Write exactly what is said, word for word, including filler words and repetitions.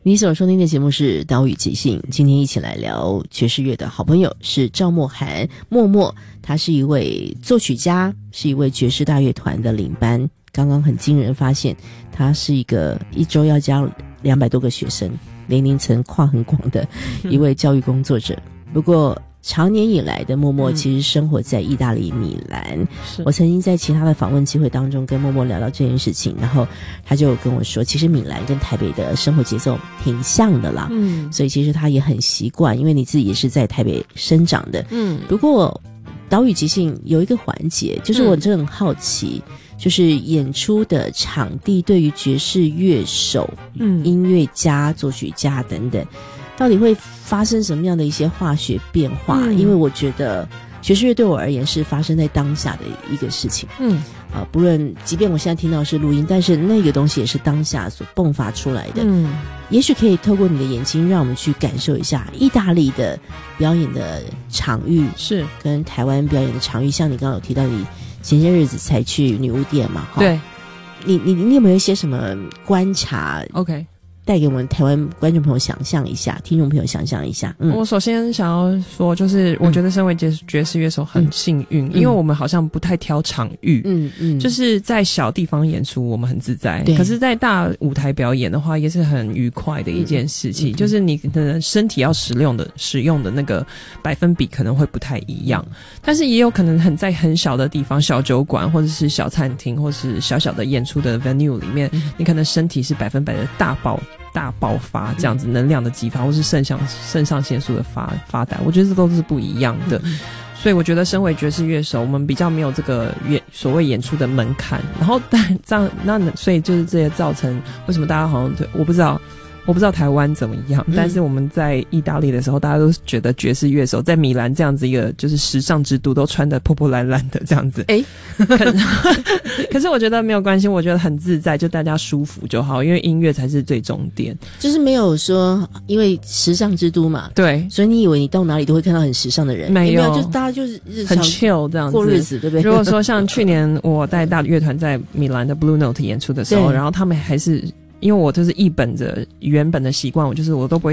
你所收听的节目是岛屿即兴，今天一起来聊爵士乐的好朋友是赵默涵，默默，他是一位作曲家，是一位爵士大乐团的领班。刚刚很惊人发现，他是一个一周要教两百多个学生，年龄层跨很广的一位教育工作者。不过长年以来的默默其实生活在意大利米兰、嗯、我曾经在其他的访问机会当中跟默默聊到这件事情，然后他就跟我说其实米兰跟台北的生活节奏挺像的啦，嗯，所以其实他也很习惯，因为你自己也是在台北生长的，嗯。不过岛屿即兴有一个环节，就是我真的很好奇、嗯、就是演出的场地对于爵士乐手、嗯，音乐家、作曲家等等到底会发生什么样的一些化学变化、嗯、因为我觉得爵士乐对我而言是发生在当下的一个事情，嗯，啊，不论即便我现在听到的是录音，但是那个东西也是当下所迸发出来的，嗯，也许可以透过你的眼睛让我们去感受一下意大利的表演的场域是跟台湾表演的场域，像你刚刚有提到你前些日子才去女巫店嘛，对，你你你有没有一些什么观察 OK带给我们台湾观众朋友想象一下，听众朋友想象一下。嗯， 我首先想要说，就是我觉得身为爵爵士乐手很幸运、嗯，因为我们好像不太挑场域，嗯嗯，就是在小地方演出我们很自在，可是在大舞台表演的话也是很愉快的一件事情，嗯、就是你的身体要使用的使用的那个百分比可能会不太一样，但是也有可能很在很小的地方，小酒馆或者是小餐厅或是小小的演出的 venue 里面，嗯、你可能身体是百分百的大爆。大爆发这样子能量的激发，或是肾上肾上腺素的发发展，我觉得这都是不一样的。所以我觉得身为爵士乐手，我们比较没有这个演所谓演出的门槛，然后但这样那所以就是这些造成为什么大家好像我不知道。我不知道台湾怎么样，但是我们在意大利的时候，大家都觉得爵士乐手在米兰这样子一个就是时尚之都，都穿得破破烂烂的这样子。诶可, 可是我觉得没有关系，我觉得很自在，就大家舒服就好，因为音乐才是最重点。 就是没有说因为时尚之都嘛，对，所以你以为你到哪里都会看到很时尚的人，没有，没有就大家就是日常很 chill 这样子过日子，对不对？ 如果说像去年我带大乐团在米兰的 Blue Note 演出的时候，然后他们还是。因为我就是一本着原本的习惯，我就是我都不会